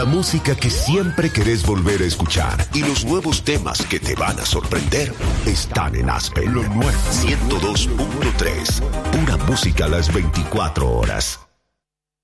La música que siempre querés volver a escuchar y los nuevos temas que te van a sorprender están en Aspen. Lo nuevo 102.3. Pura música a las 24 horas.